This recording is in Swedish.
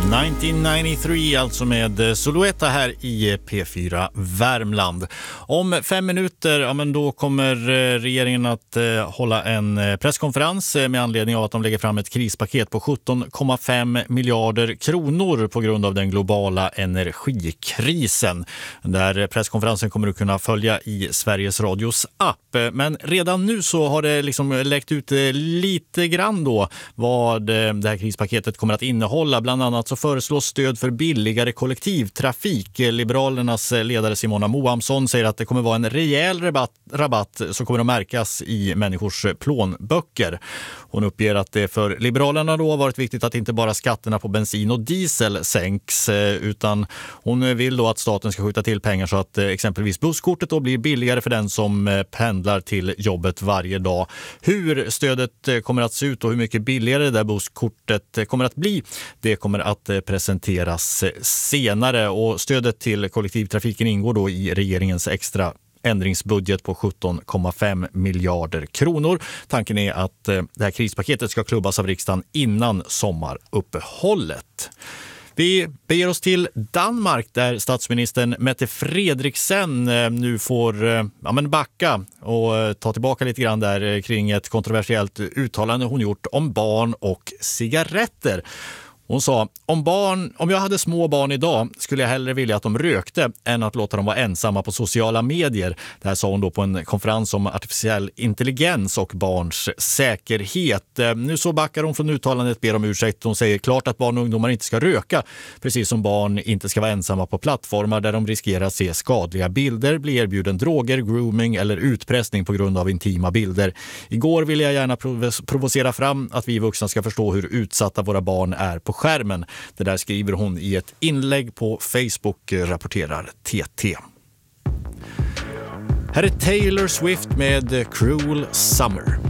1993, alltså med Zulueta här i P4 Värmland. Om 5 minuter, ja, men då kommer regeringen att hålla en presskonferens med anledning av att de lägger fram ett krispaket på 17,5 miljarder kronor på grund av den globala energikrisen. Där presskonferensen kommer du kunna följa i Sveriges Radios app. Men redan nu så har det liksom läckt ut lite grann då vad det här krispaketet kommer att innehålla. Bland annat så föreslås stöd för billigare kollektivtrafik. Liberalernas ledare Simona Moamsson säger att det kommer vara en rejäl rabatt som kommer att märkas i människors plånböcker. Hon uppger att det för Liberalerna då har varit viktigt att inte bara skatterna på bensin och diesel sänks, utan hon vill då att staten ska skjuta till pengar så att exempelvis busskortet då blir billigare för den som pendlar till jobbet varje dag. Hur stödet kommer att se ut och hur mycket billigare det där busskortet kommer att bli, det kommer att presenteras senare, och stödet till kollektivtrafiken ingår då i regeringens extra ändringsbudget på 17,5 miljarder kronor. Tanken är att det här krispaketet ska klubbas av riksdagen innan sommaruppehållet. Vi beger oss till Danmark där statsministern Mette Frederiksen nu får backa och ta tillbaka lite grann där kring ett kontroversiellt uttalande hon gjort om barn och cigaretter. Hon sa, om jag hade små barn idag skulle jag hellre vilja att de rökte än att låta dem vara ensamma på sociala medier. Det här sa hon då på en konferens om artificiell intelligens och barns säkerhet. Nu så backar hon från uttalandet, ber om ursäkt. Hon säger klart att barn och ungdomar inte ska röka, precis som barn inte ska vara ensamma på plattformar där de riskerar att se skadliga bilder, bli erbjuden droger, grooming eller utpressning på grund av intima bilder. Igår ville jag gärna provocera fram att vi vuxna ska förstå hur utsatta våra barn är på skärmen. Det där skriver hon i ett inlägg på Facebook, rapporterar TT. Här är Taylor Swift med Cruel Summer.